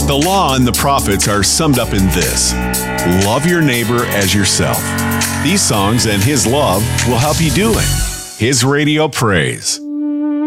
The law and the prophets are summed up in this: love your neighbor as yourself. These songs and His love will help you do it. His Radio Praise.